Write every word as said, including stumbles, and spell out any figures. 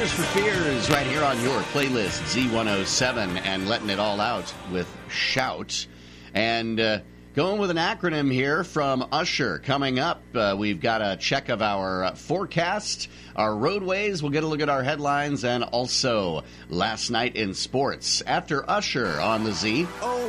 Tears for Fears right here on your playlist Z one oh seven, and letting it all out with Shout. And uh, going with an acronym here from Usher. Coming up, uh, we've got a check of our uh, forecast, our roadways. We'll get a look at our headlines, and also last night in sports. After Usher on the Z, Oh,